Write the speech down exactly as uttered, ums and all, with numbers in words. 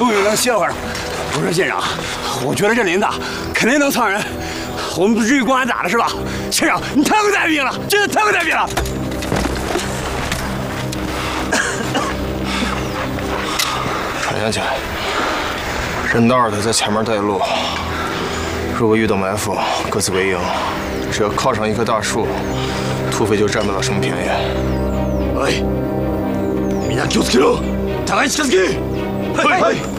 终于能歇会儿了。不是县长，我觉得这林子肯定能藏人，我们不至于光挨打了是吧？县长，你太会带兵了，真的太会带兵了。 传下去，任道的在前面带路。如果遇到埋伏，各自为营。只要靠上一棵大树，土匪就占不了什么便宜。 はい。みんな気をつけろ。互いに近づけ。はい。はい